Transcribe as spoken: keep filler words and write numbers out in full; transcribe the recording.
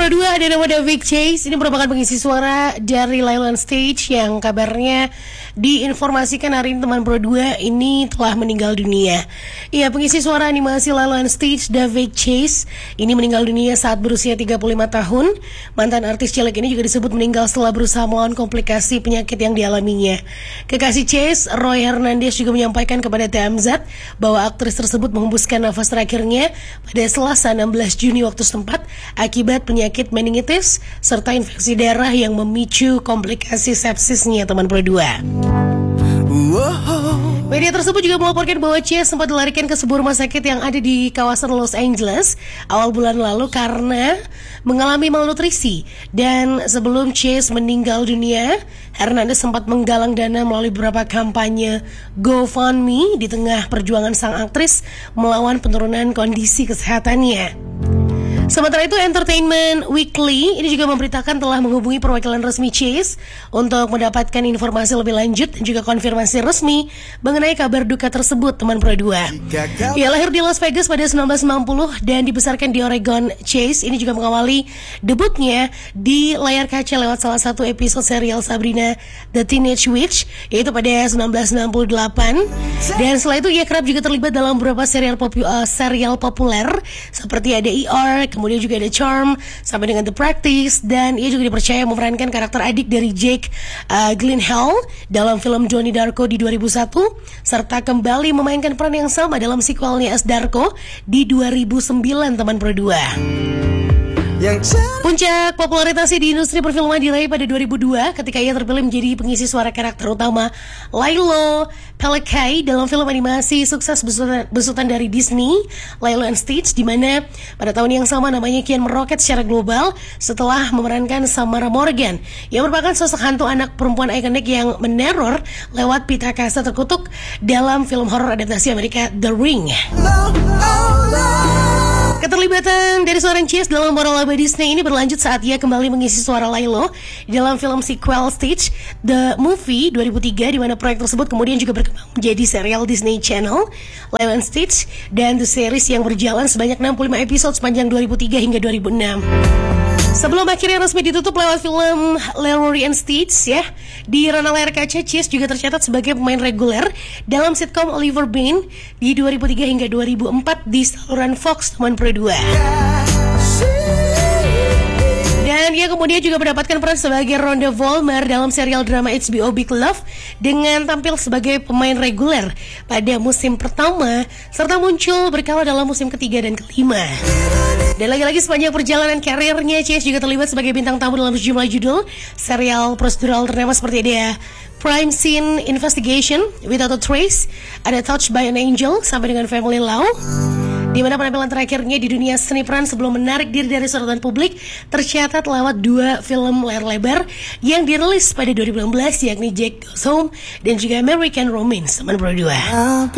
Pro dua ada nama David Chase. Ini merupakan pengisi suara dari Lilo and Stitch yang kabarnya diinformasikan hari ini teman Pro dua ini telah meninggal dunia. Iya, pengisi suara animasi Lilo and Stitch David Chase ini meninggal dunia saat berusia tiga puluh lima tahun. Mantan artis cilik ini juga disebut meninggal setelah berusaha melawan komplikasi penyakit yang dialaminya. Kekasih Chase, Roy Hernandez, juga menyampaikan kepada T M Z bahwa aktris tersebut menghembuskan nafas terakhirnya pada Selasa enam belas Juni waktu setempat akibat penyakit meningitis serta infeksi darah yang memicu komplikasi sepsisnya teman Pro dua. Media tersebut juga melaporkan bahwa Chase sempat dilarikan ke sebuah rumah sakit yang ada di kawasan Los Angeles awal bulan lalu karena mengalami malnutrisi. Dan sebelum Chase meninggal dunia, Hernandez sempat menggalang dana melalui beberapa kampanye GoFundMe di tengah perjuangan sang aktris melawan penurunan kondisi kesehatannya. Sementara itu, Entertainment Weekly ini juga memberitakan telah menghubungi perwakilan resmi Chase untuk mendapatkan informasi lebih lanjut dan juga konfirmasi resmi mengenai kabar duka tersebut teman Pro dua. Ia lahir di Las Vegas pada sembilan belas sembilan puluh dan dibesarkan di Oregon. Chase ini juga mengawali debutnya di layar kaca lewat salah satu episode serial Sabrina The Teenage Witch, yaitu pada sembilan belas sembilan puluh delapan. Dan setelah itu ia kerap juga terlibat dalam beberapa serial, popu- uh, serial populer seperti ada E R, kemudian juga ada Charm, sampai dengan The Practice. Dan ia juga dipercaya memerankan karakter adik dari Jake uh, Gyllenhaal dalam film Johnny Darko di dua ribu satu, serta kembali memainkan peran yang sama dalam sequelnya as Darko di dua ribu sembilan teman Pro dua. Puncak popularitasnya di industri perfilman diraih pada dua ribu dua ketika ia terpilih menjadi pengisi suara karakter utama Lilo Pelikai dalam film animasi sukses besutan, besutan dari Disney, Lilo and Stitch, di mana pada tahun yang sama namanya kian meroket secara global setelah memerankan Samara Morgan yang merupakan sosok hantu anak perempuan ikonik yang meneror lewat pita kasta terkutuk dalam film horor adaptasi Amerika The Ring. Keterlibatan dari seorang Chase dalam laba Disney ini berlanjut saat ia kembali mengisi suara Lilo dalam film sequel Stitch The Movie dua ribu tiga, di mana proyek tersebut kemudian juga berkembang menjadi serial Disney Channel Lilo and Stitch, dan The Series yang berjalan sebanyak enam puluh lima episode sepanjang dua ribu tiga hingga dua ribu enam. Sebelum akhirnya resmi ditutup lewat film Lilo and Stitch ya, di ranah layar kaca Chase juga tercatat sebagai pemain reguler dalam sitcom Oliver Bane di dua ribu tiga hingga dua ribu empat di saluran Fox teman Pro dua. Dan ia kemudian juga mendapatkan peran sebagai Rhonda Vollmer dalam serial drama H B O Big Love dengan tampil sebagai pemain reguler pada musim pertama serta muncul berkala dalam musim ketiga dan kelima. Dan lagi-lagi sepanjang perjalanan karirnya, Chase juga terlibat sebagai bintang tamu dalam sejumlah judul serial prosedural ternama seperti ada Crime Scene Investigation, Without a Trace, ada Touched by an Angel, sampai dengan Family Law, di mana penampilan terakhirnya di dunia seni peran sebelum menarik diri dari sorotan publik tercatat lewat dua film layar lebar yang dirilis pada dua ribu enam belas, yakni Jack Goes Home dan juga American Romance teman Pro dua.